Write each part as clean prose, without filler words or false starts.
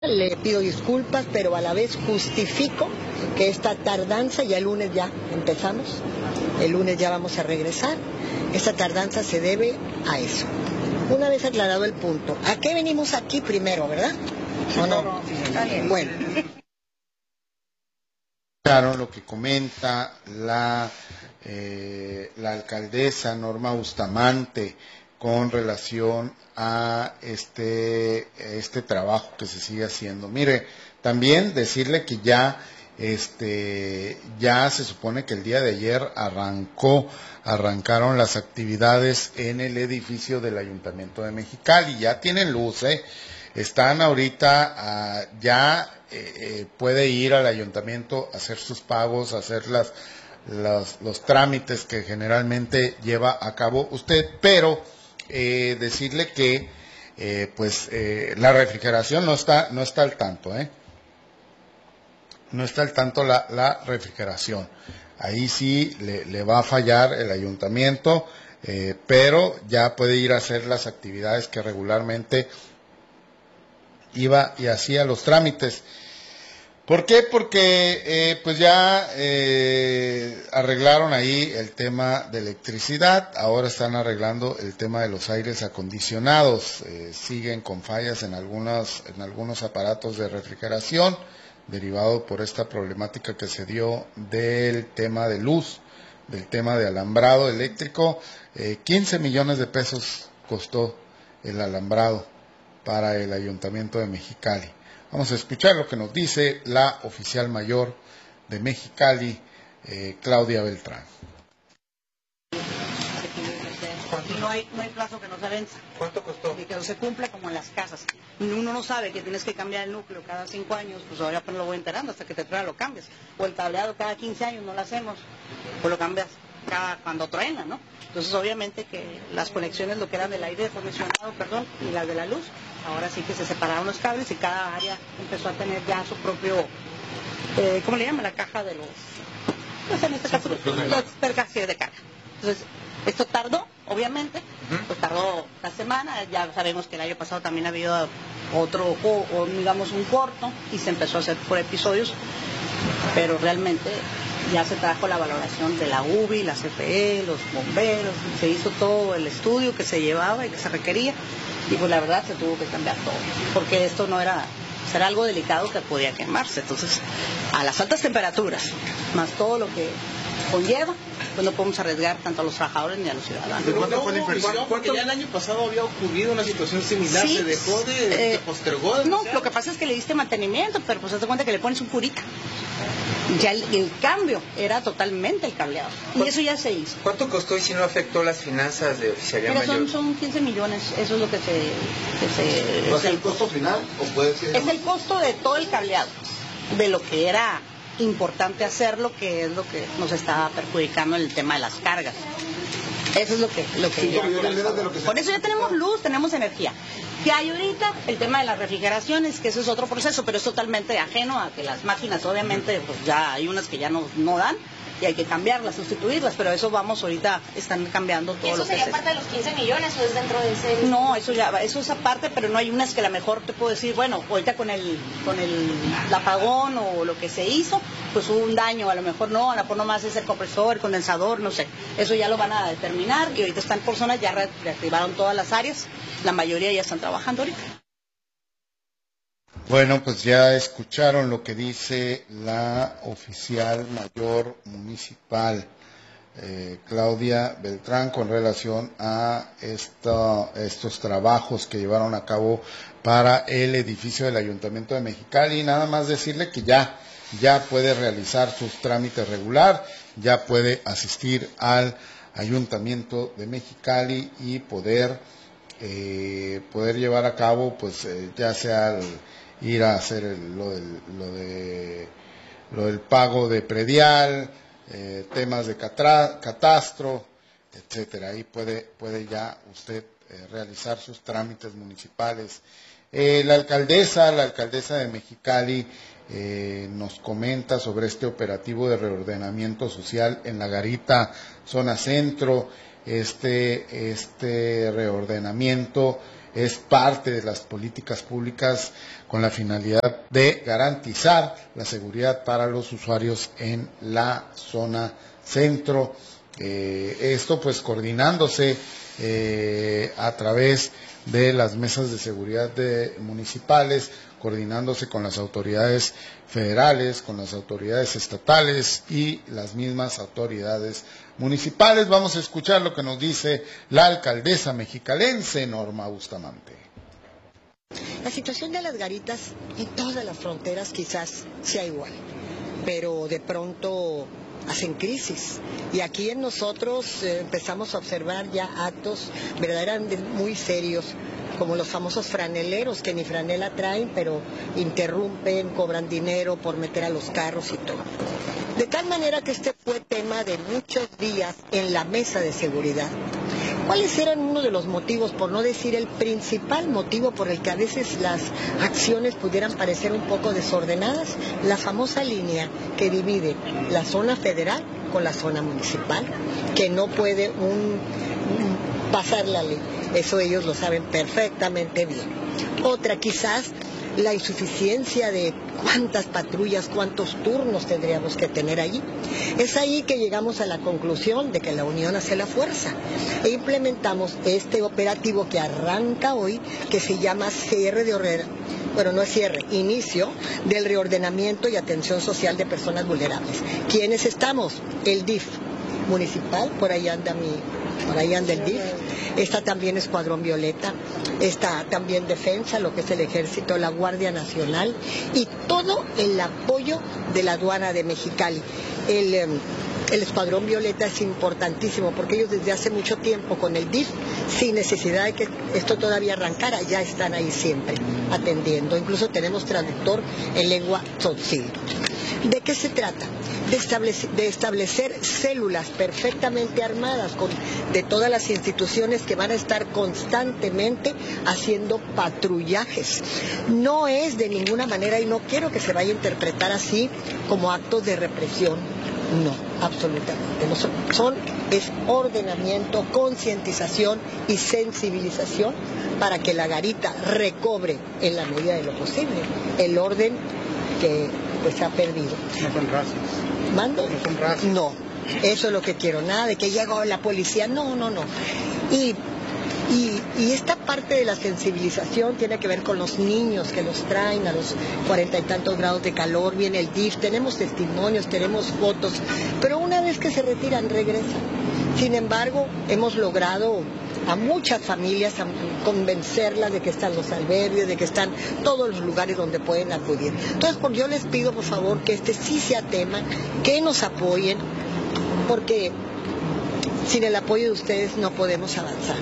Le pido disculpas, pero a la vez justifico que esta tardanza, ya el lunes ya empezamos, el lunes ya vamos a regresar, esta tardanza se debe a eso. Una vez aclarado el punto, ¿a qué venimos aquí primero, verdad? ¿O no? Está bien, bueno. Claro, lo que comenta la alcaldesa Norma Bustamante con relación a este trabajo que se sigue haciendo. Mire, también decirle que ya se supone que el día de ayer arrancaron las actividades en el edificio del Ayuntamiento de Mexicali, ya tienen luz, están ahorita puede ir al ayuntamiento a hacer sus pagos, a hacer los trámites que generalmente lleva a cabo usted, pero decirle que la refrigeración no está al tanto, no está al tanto la refrigeración. Ahí sí le va a fallar el ayuntamiento, pero ya puede ir a hacer las actividades que regularmente iba y hacía los trámites. ¿Por qué? Porque pues ya arreglaron ahí el tema de electricidad, ahora están arreglando el tema de los aires acondicionados, siguen con fallas en algunos aparatos de refrigeración, derivado por esta problemática que se dio del tema de luz, del tema de alambrado eléctrico. 15 millones de pesos costó el alambrado para el Ayuntamiento de Mexicali. Vamos a escuchar lo que nos dice la oficial mayor de Mexicali, Claudia Beltrán. No hay plazo que no se venza. ¿Cuánto costó? Y que no se cumpla como en las casas. Uno no sabe que tienes que cambiar el núcleo cada 5 años, pues ahora no lo voy enterando, hasta que te truena lo cambias. O el cableado cada 15 años no lo hacemos, o lo cambias cuando truena, ¿no? Entonces obviamente que las conexiones, lo que eran del aire acondicionado, y las de la luz, ahora sí que se separaron los cables y cada área empezó a tener ya su propio, ¿cómo le llaman? La caja de los, pues en este caso, los percajes de carga. Entonces, esto tardó, obviamente, pues tardó una semana, ya sabemos que el año pasado también ha habido digamos un corto, y se empezó a hacer por episodios, pero realmente ya se trajo la valoración de la UBI, la CFE, los bomberos, se hizo todo el estudio que se llevaba y que se requería, y pues la verdad se tuvo que cambiar todo, porque esto no era algo delicado que podía quemarse. Entonces, a las altas temperaturas, más todo lo que conlleva, pues no podemos arriesgar tanto a los trabajadores ni a los ciudadanos. ¿De cuánto fue la inversión? Porque ya el año pasado había ocurrido una situación similar, sí, se dejó se postergó. No, lo que pasa es que le diste mantenimiento, pero pues haz de cuenta que le pones un curita. Ya el cambio era totalmente el cableado. Y eso ya se hizo. ¿Cuánto costó y si no afectó las finanzas de Oficialía Mayor? Son 15 millones, eso es lo que se... ¿Es el costo final o puede ser? Es el costo de todo el cableado, de lo que era importante hacerlo, que es lo que nos está perjudicando en el tema de las cargas. Eso es lo que Por eso ya tenemos luz, tenemos energía. ¿Qué hay ahorita? El tema de las refrigeraciones, que eso es otro proceso, pero es totalmente ajeno a que las máquinas, obviamente, pues ya hay unas que ya no dan, y hay que cambiarlas, sustituirlas, pero eso vamos ahota, están cambiando todo. ¿Eso sería parte de los 15 millones o es dentro de ese...? No, eso es aparte, pero no hay unas que a lo mejor te puedo decir, bueno, ahorita con el apagón o lo que se hizo, pues hubo un daño, a lo mejor no, a lo mejor nomás es el compresor, el condensador, no sé, eso ya lo van a determinar, y ahorita están por zonas, ya reactivaron todas las áreas, la mayoría ya están trabajando ahorita. Bueno, pues ya escucharon lo que dice la oficial mayor municipal, Claudia Beltrán, con relación a estos trabajos que llevaron a cabo para el edificio del Ayuntamiento de Mexicali. Y nada más decirle que ya puede realizar sus trámites regular, ya puede asistir al Ayuntamiento de Mexicali y poder llevar a cabo, pues ya sea ir a hacer lo del pago de predial, temas de catastro, etcétera. Ahí puede ya usted realizar sus trámites municipales. La alcaldesa de Mexicali nos comenta sobre este operativo de reordenamiento social en la Garita, zona centro. Este reordenamiento es parte de las políticas públicas con la finalidad de garantizar la seguridad para los usuarios en la zona centro. Esto pues coordinándose a través de las mesas de seguridad municipales, coordinándose con las autoridades federales, con las autoridades estatales y las mismas autoridades municipales. Vamos a escuchar lo que nos dice la alcaldesa mexicalense, Norma Bustamante. La situación de las garitas en todas las fronteras quizás sea igual, pero de pronto hacen crisis. Y aquí en nosotros empezamos a observar ya actos verdaderamente muy serios, como los famosos franeleros, que ni franela traen, pero interrumpen, cobran dinero por meter a los carros y todo. De tal manera que este fue tema de muchos días en la mesa de seguridad. ¿Cuáles eran uno de los motivos, por no decir el principal motivo por el que a veces las acciones pudieran parecer un poco desordenadas? La famosa línea que divide la zona federal con la zona municipal, que no puede pasar la ley. Eso ellos lo saben perfectamente bien. Otra quizás la insuficiencia de cuántas patrullas, cuántos turnos tendríamos que tener allí. Es ahí que llegamos a la conclusión de que la unión hace la fuerza e implementamos este operativo que arranca hoy, que se llama inicio del reordenamiento y atención social de personas vulnerables. ¿Quiénes estamos? El DIF municipal, por ahí anda el DIF, está también Escuadrón Violeta, está también Defensa, lo que es el Ejército, la Guardia Nacional y todo el apoyo de la aduana de Mexicali. El Escuadrón Violeta es importantísimo porque ellos desde hace mucho tiempo con el DIF, sin necesidad de que esto todavía arrancara, ya están ahí siempre atendiendo. Incluso tenemos traductor en lengua tzotzil. ¿De qué se trata? De establecer células perfectamente armadas de todas las instituciones que van a estar constantemente haciendo patrullajes. No es de ninguna manera, y no quiero que se vaya a interpretar así, como actos de represión. No, absolutamente no. Es ordenamiento, concientización y sensibilización para que la garita recobre en la medida de lo posible el orden que pues se ha perdido. No son razas. ¿Mando? No son razas. No, eso es lo que quiero, nada de que llegó la policía, no. Y esta parte de la sensibilización tiene que ver con los niños que los traen a los 40 y tantos grados de calor, viene el DIF, tenemos testimonios, tenemos fotos, pero una vez que se retiran regresan. Sin embargo, hemos logrado a muchas familias convencerlas de que están los albergues, de que están todos los lugares donde pueden acudir. Entonces, yo les pido por favor que este sí sea tema, que nos apoyen, porque sin el apoyo de ustedes no podemos avanzar.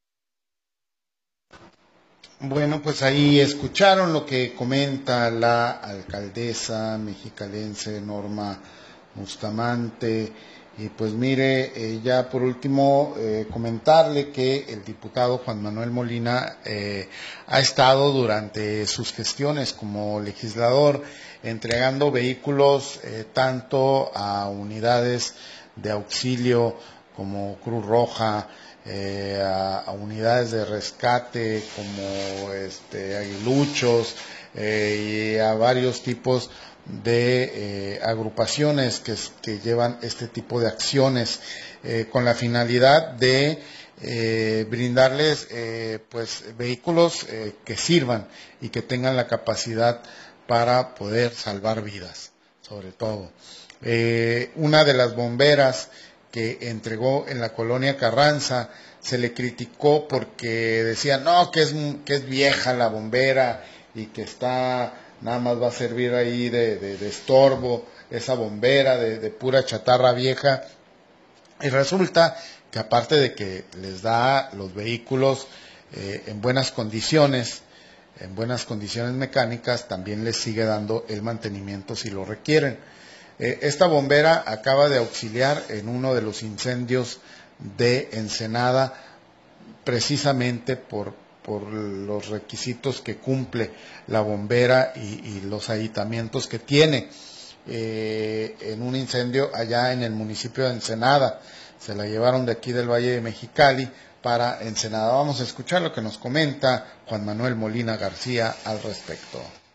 Bueno, pues ahí escucharon lo que comenta la alcaldesa mexicalense Norma Bustamante. Y pues mire, ya por último comentarle que el diputado Juan Manuel Molina ha estado durante sus gestiones como legislador entregando vehículos tanto a unidades de auxilio como Cruz Roja, a unidades de rescate como aguiluchos y a varios tipos de agrupaciones que llevan este tipo de acciones con la finalidad de brindarles pues vehículos que sirvan y que tengan la capacidad para poder salvar vidas, sobre todo. Una de las bomberas que entregó en la colonia Carranza se le criticó porque decía no, que es vieja la bombera y que nada más va a servir ahí de estorbo esa bombera de pura chatarra vieja. Y resulta que aparte de que les da los vehículos en buenas condiciones mecánicas, también les sigue dando el mantenimiento si lo requieren. Esta bombera acaba de auxiliar en uno de los incendios de Ensenada, precisamente por los requisitos que cumple la bombera y los aditamientos que tiene. En un incendio allá en el municipio de Ensenada, se la llevaron de aquí del Valle de Mexicali para Ensenada. Vamos a escuchar lo que nos comenta Juan Manuel Molina García al respecto.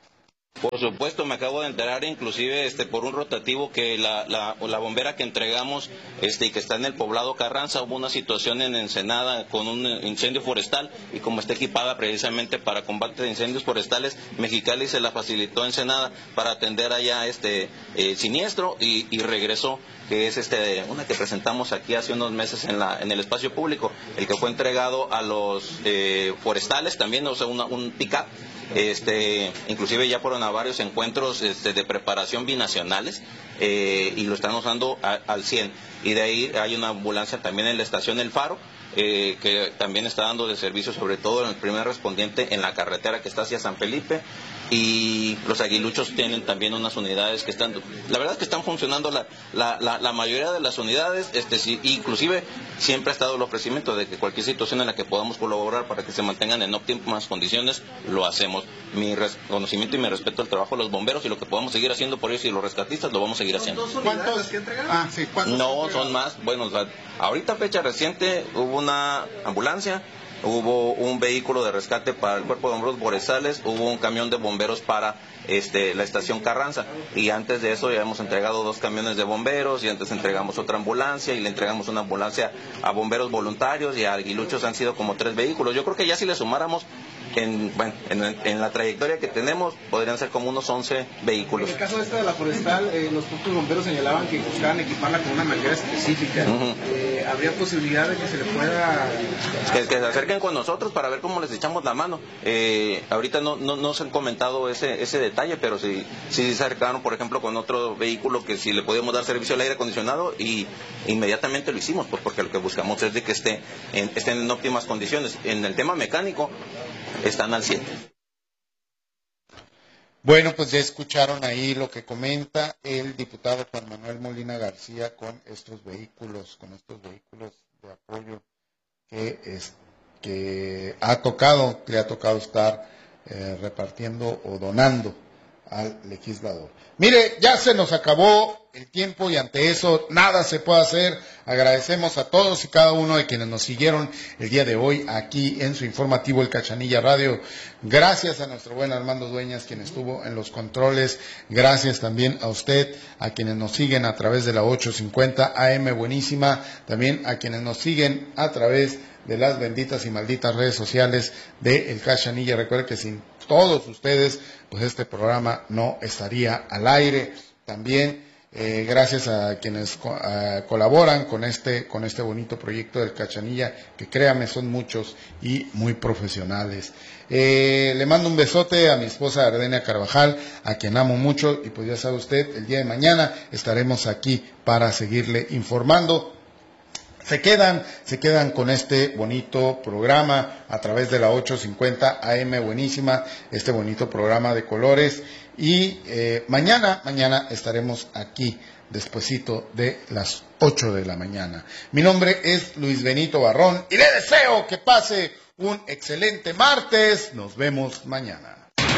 Por supuesto, me acabo de enterar inclusive por un rotativo que la bombera que entregamos y que está en el poblado Carranza, hubo una situación en Ensenada con un incendio forestal, y como está equipada precisamente para combate de incendios forestales, Mexicali se la facilitó a Ensenada para atender allá siniestro y regresó, que es una que presentamos aquí hace unos meses en el espacio público, el que fue entregado a los forestales también, o sea, un pick-up. Inclusive ya fueron a varios encuentros de preparación binacionales y lo están usando al 100. Y de ahí hay una ambulancia también en la estación El Faro, que también está dando de servicio, sobre todo en el primer respondiente en la carretera que está hacia San Felipe. Y los aguiluchos tienen también unas unidades que están, la verdad es que están funcionando la mayoría de las unidades, inclusive siempre ha estado el ofrecimiento de que cualquier situación en la que podamos colaborar para que se mantengan en óptimas condiciones, lo hacemos. Mi reconocimiento y mi respeto al trabajo de los bomberos, y lo que podamos seguir haciendo por ellos y los rescatistas, lo vamos a seguir haciendo. ¿Cuántos que entregaron? Sí, no, son más. Bueno, ahorita fecha reciente hubo una ambulancia, hubo un vehículo de rescate para el Cuerpo de Bomberos Forestales, hubo un camión de bomberos para la estación Carranza, y antes de eso ya hemos entregado 2 camiones de bomberos, y antes entregamos otra ambulancia, y le entregamos una ambulancia a bomberos voluntarios, y a aguiluchos han sido como 3 vehículos. Yo creo que ya si le sumáramos en la trayectoria que tenemos, podrían ser como unos 11 vehículos. En el caso de la forestal, los propios bomberos señalaban que buscaban equiparla con una manguera específica. ¿Habría posibilidad de que se le pueda...? Que se acerquen con nosotros para ver cómo les echamos la mano. Ahorita no se han comentado ese detalle, pero sí se acercaron, por ejemplo, con otro vehículo que si le podíamos dar servicio al aire acondicionado, y inmediatamente lo hicimos, pues porque lo que buscamos es de que estén en óptimas condiciones. En el tema mecánico, están al 100. Bueno, pues ya escucharon ahí lo que comenta el diputado Juan Manuel Molina García con estos vehículos de apoyo que le ha tocado estar repartiendo o donando al legislador. Mire, ya se nos acabó el tiempo y ante eso nada se puede hacer. Agradecemos a todos y cada uno de quienes nos siguieron el día de hoy aquí en su informativo El Cachanilla Radio. Gracias a nuestro buen Armando Dueñas, quien estuvo en los controles. Gracias también a usted, a quienes nos siguen a través de la 850 AM Buenísima, también a quienes nos siguen a través de las benditas y malditas redes sociales de El Cachanilla. Recuerden que sin todos ustedes, pues este programa no estaría al aire. También gracias a quienes colaboran con este bonito proyecto del Cachanilla, que créame, son muchos y muy profesionales. Le mando un besote a mi esposa Ardenia Carvajal, a quien amo mucho, y pues ya sabe usted, el día de mañana estaremos aquí para seguirle informando. Se quedan con este bonito programa a través de la 850 AM Buenísima, este bonito programa de colores, y mañana estaremos aquí despuesito de las 8 de la mañana. Mi nombre es Luis Benito Barrón y le deseo que pase un excelente martes. Nos vemos mañana.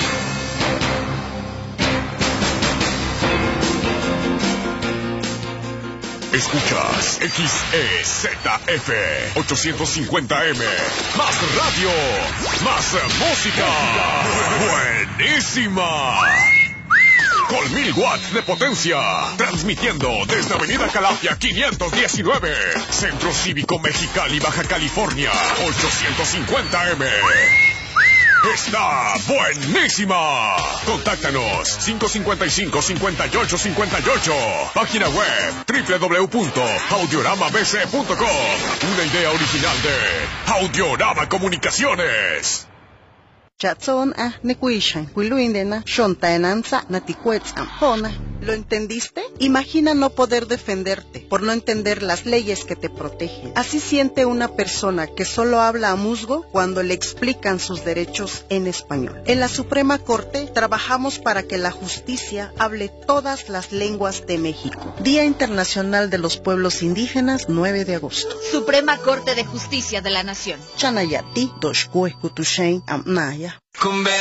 Escuchas XEZF 850M. Más radio, más música. Buenísima. Con 1000 watts de potencia. Transmitiendo desde Avenida Calafia 519. Centro Cívico Mexicali, Baja California. 850M. Está buenísima. Contáctanos 555-5858. Página web www.audioramabc.com. Una idea original de Audiorama Comunicaciones. ¿Lo entendiste? Imagina no poder defenderte por no entender las leyes que te protegen. Así siente una persona que solo habla a musgo cuando le explican sus derechos en español. En la Suprema Corte trabajamos para que la justicia hable todas las lenguas de México. Día Internacional de los Pueblos Indígenas, 9 de agosto. Suprema Corte de Justicia de la Nación. Chanayati, Doshkue Kutushain, Amnaya.